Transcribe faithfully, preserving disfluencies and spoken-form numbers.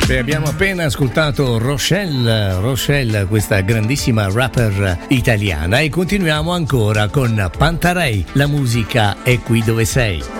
Abbiamo appena ascoltato Rochelle, Rochelle, questa grandissima rapper italiana, e continuiamo ancora con Pantarei, la musica è qui dove sei.